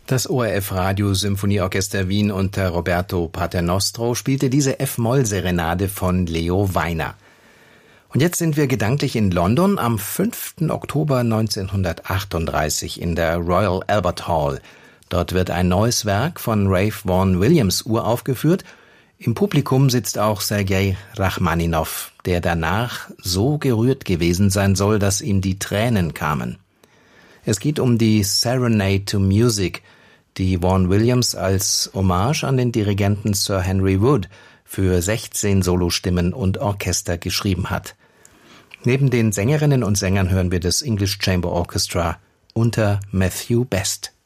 Das ORF Radio Symphonieorchester Wien unter Roberto Paternostro spielte diese F-Moll-Serenade von Leo Weiner. Und jetzt sind wir gedanklich in London am 5. Oktober 1938 in der Royal Albert Hall. Dort wird ein neues Werk von Ralph Vaughan Williams uraufgeführt. Im Publikum sitzt auch Sergei Rachmaninow, der danach so gerührt gewesen sein soll, dass ihm die Tränen kamen. Es geht um die Serenade to Music, die Vaughan Williams als Hommage an den Dirigenten Sir Henry Wood für 16 Solostimmen und Orchester geschrieben hat. Neben den Sängerinnen und Sängern hören wir das English Chamber Orchestra unter Matthew Best.